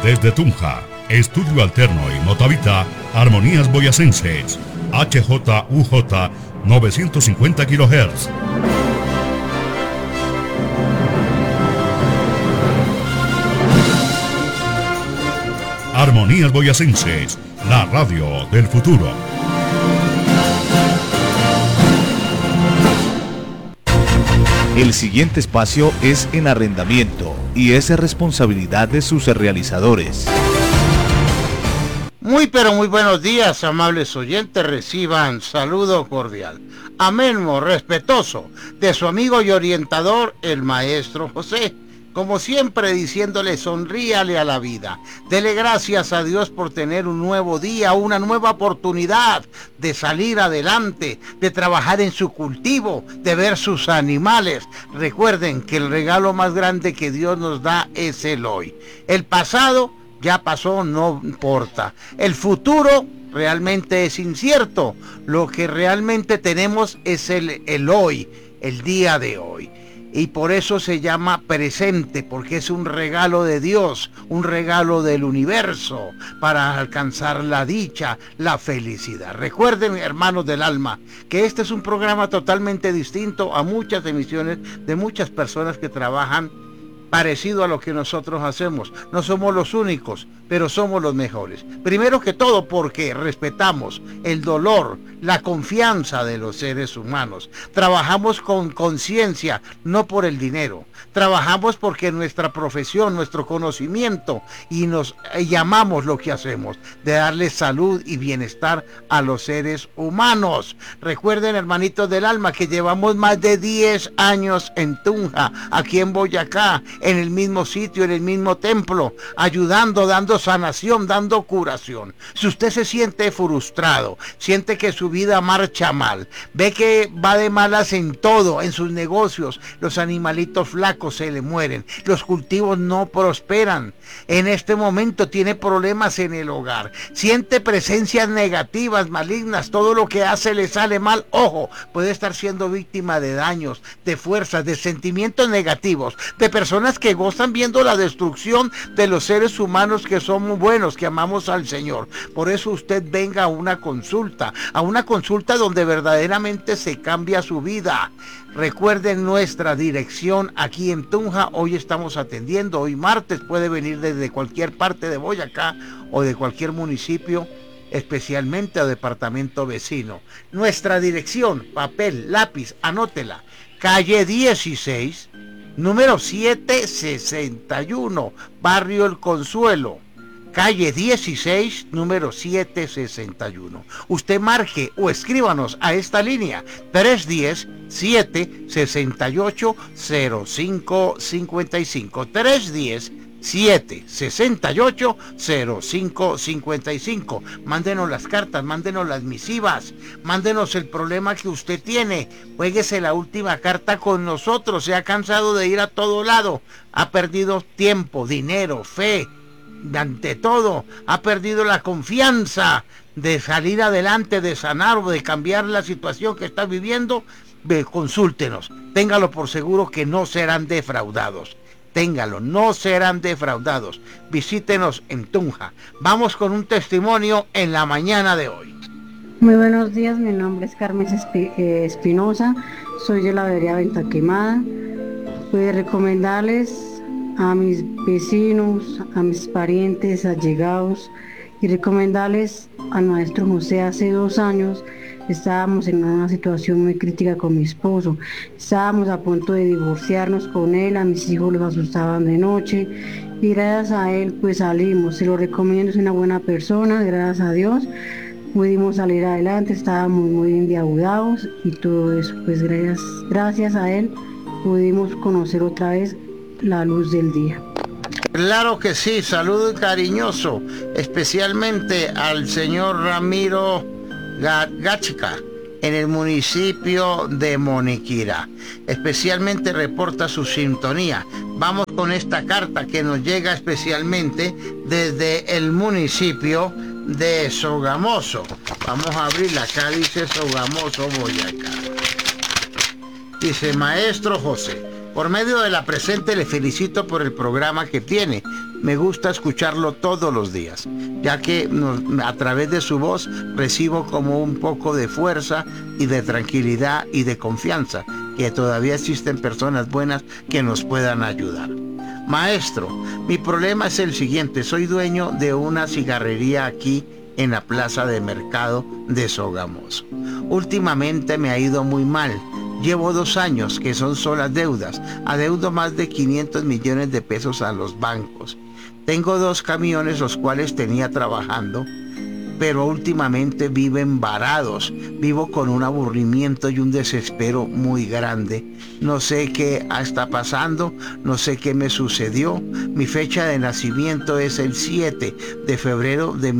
Desde Tunja, Estudio Alterno y Motavita, Armonías Boyacenses, HJUJ 950 kHz. Armonías Boyacenses, la radio del futuro. El siguiente espacio es en arrendamiento y es responsabilidad de sus realizadores. Muy pero muy buenos días, amables oyentes, reciban saludo cordial, ameno, respetuoso, de su amigo y orientador, el maestro José. Como siempre, diciéndole, sonríale a la vida. Dele gracias a Dios por tener un nuevo día, una nueva oportunidad de salir adelante, de trabajar en su cultivo, de ver sus animales. Recuerden que el regalo más grande que Dios nos da es el hoy. El pasado ya pasó, no importa. El futuro realmente es incierto. Lo que realmente tenemos es el hoy, el día de hoy. Y por eso se llama presente, porque es un regalo de Dios, un regalo del universo para alcanzar la dicha, la felicidad. Recuerden, hermanos del alma, que este es un programa totalmente distinto a muchas emisiones de muchas personas que trabajan parecido a lo que nosotros hacemos. No somos los únicos, pero somos los mejores. Primero que todo porque respetamos el dolor, la confianza de los seres humanos. Trabajamos con conciencia, no por el dinero. Trabajamos porque nuestra profesión, nuestro conocimiento, y nos llamamos lo que hacemos, de darle salud y bienestar a los seres humanos. Recuerden, hermanitos del alma, que llevamos más de 10 años en Tunja, aquí en Boyacá, en el mismo sitio, en el mismo templo, ayudando, dando sanación, dando curación. Si usted se siente frustrado, siente que su vida marcha mal, ve que va de malas en todo, en sus negocios, los animalitos flacos se le mueren, los cultivos no prosperan, en este momento tiene problemas en el hogar, siente presencias negativas, malignas, todo lo que hace le sale mal, ojo, puede estar siendo víctima de daños, de fuerzas, de sentimientos negativos, de personas que gozan viendo la destrucción de los seres humanos que somos buenos, que amamos al Señor. Por eso usted venga a una consulta donde verdaderamente se cambia su vida. Recuerden nuestra dirección aquí en Tunja. Hoy estamos atendiendo, hoy martes, puede venir desde cualquier parte de Boyacá o de cualquier municipio, especialmente a departamento vecino. Nuestra dirección, papel, lápiz, anótela, calle 16, número 761, Barrio El Consuelo, calle 16, número 761. Usted marque o escríbanos a esta línea 310-768-0555, 310-768-0555. Mándenos las cartas, mándenos las misivas, mándenos el problema que usted tiene. Juéguese la última carta con nosotros. Se ha cansado de ir a todo lado, ha perdido tiempo, dinero, fe, ante todo ha perdido la confianza de salir adelante, de sanar o de cambiar la situación que está viviendo. Consúltenos, téngalo por seguro que no serán defraudados. Téngalo, no serán defraudados. Visítenos en Tunja. Vamos con un testimonio en la mañana de hoy. Muy buenos días, mi nombre es Carmen Espinosa, soy de la vereda Venta Quemada. Puedo recomendarles a mis vecinos, a mis parientes, allegados, y recomendarles al maestro José. Hace 2 años estábamos en una situación muy crítica con mi esposo, estábamos a punto de divorciarnos con él, a mis hijos los asustaban de noche y gracias a él pues salimos. Se lo recomiendo, es una buena persona, gracias a Dios pudimos salir adelante, estábamos muy endeudados y todo eso, pues gracias a él pudimos conocer otra vez la luz del día. Claro que sí, saludo cariñoso, especialmente al señor Ramiro Gachica, en el municipio de Moniquirá. Especialmente reporta su sintonía. Vamos con esta carta que nos llega especialmente desde el municipio de Sogamoso. Vamos a abrirla, acá dice Sogamoso, Boyacá. Dice: Maestro José, Por medio de la presente le felicito por el programa que tiene. Me gusta escucharlo todos los días, ya que a través de su voz recibo como un poco de fuerza y de tranquilidad y de confianza, que todavía existen personas buenas que nos puedan ayudar. Maestro, mi problema es el siguiente. Soy dueño de una cigarrería aquí en la plaza de mercado de Sogamoso. Últimamente me ha ido muy mal. Llevo 2 años que son solas deudas. Adeudo más de 500 millones de pesos a los bancos. Tengo 2 camiones los cuales tenía trabajando, pero últimamente viven varados. Vivo con un aburrimiento y un desespero muy grande. No sé qué está pasando, no sé qué me sucedió. Mi fecha de nacimiento es el 7 de febrero de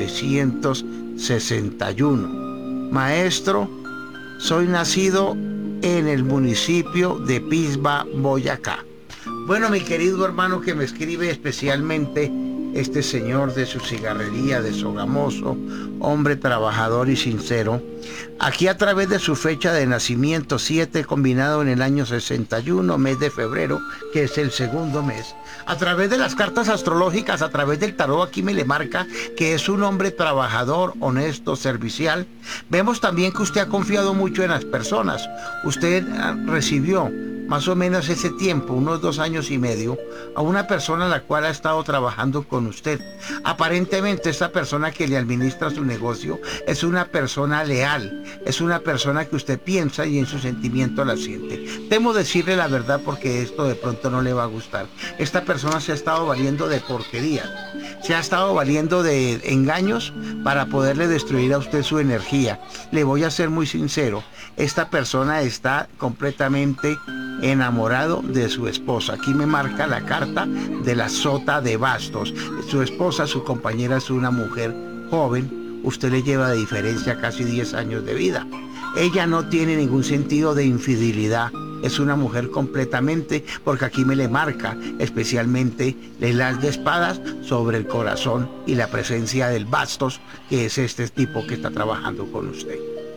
1961. Maestro, soy nacido en el municipio de Pisba, Boyacá. Bueno, mi querido hermano que me escribe especialmente, este señor de su cigarrería de Sogamoso, hombre trabajador y sincero, aquí a través de su fecha de nacimiento, 7 combinado en el año 61, mes de febrero, que es el segundo mes, a través de las cartas astrológicas, a través del tarot, aquí me le marca que es un hombre trabajador, honesto, servicial. Vemos también que usted ha confiado mucho en las personas. Usted recibió más o menos ese tiempo, unos 2 años y medio, a una persona a la cual ha estado trabajando con usted. Aparentemente esta persona que le administra su negocio es una persona leal, es una persona que usted piensa y en su sentimiento la siente. Temo decirle la verdad porque esto de pronto no le va a gustar. Esta persona se ha estado valiendo de porquerías, se ha estado valiendo de engaños para poderle destruir a usted su energía. Le voy a ser muy sincero, esta persona está completamente enamorado de su esposa. Aquí me marca la carta de la sota de bastos. Su esposa, su compañera, es una mujer joven. Usted le lleva de diferencia casi 10 años de vida. Ella no tiene ningún sentido de infidelidad. Es una mujer completamente, porque aquí me le marca especialmente el as de espadas sobre el corazón y la presencia del bastos, que es este tipo que está trabajando con usted.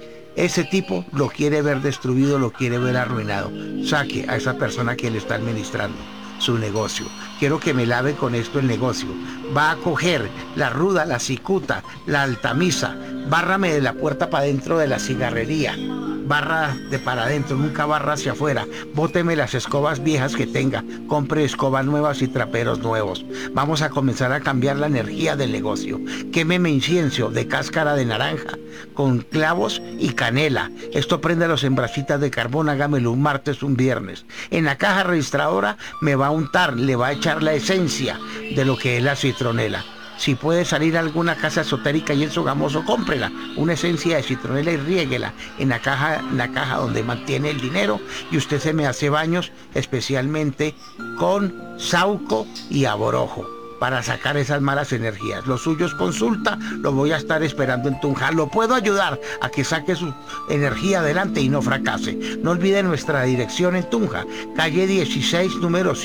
Ese tipo lo quiere ver destruido, lo quiere ver arruinado. Saque a esa persona que le está administrando su negocio. Quiero que me lave con esto el negocio. Va a coger la ruda, la cicuta, la altamisa. Bárrame de la puerta para adentro de la cigarrería. Barra de para adentro, nunca barra hacia afuera. Bóteme las escobas viejas que tenga. Compre escobas nuevas y traperos nuevos. Vamos a comenzar a cambiar la energía del negocio. Quémeme incienso de cáscara de naranja con clavos y canela. Esto prende los en brasitas de carbón. Hágamelo un martes, un viernes. En la caja registradora me va a untar, le va a echar la esencia de lo que es la citronela. Si puede salir a alguna casa esotérica y en Sogamoso, cómprela, una esencia de citronela y riéguela en la caja donde mantiene el dinero, y usted se me hace baños especialmente con sauco y aborojo para sacar esas malas energías. Lo suyo es consulta, lo voy a estar esperando en Tunja. Lo puedo ayudar a que saque su energía adelante y no fracase. No olvide nuestra dirección en Tunja, calle 16, número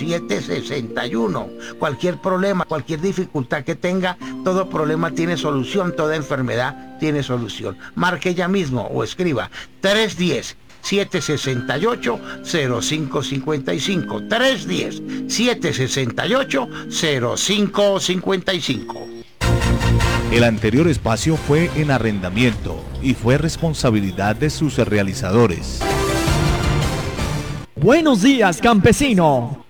761. Cualquier problema, cualquier dificultad que tenga, todo problema tiene solución, toda enfermedad tiene solución. Marque ya mismo o escriba 310-768-0555. 310-768-0555. El anterior espacio fue en arrendamiento y fue responsabilidad de sus realizadores. Buenos días, campesino.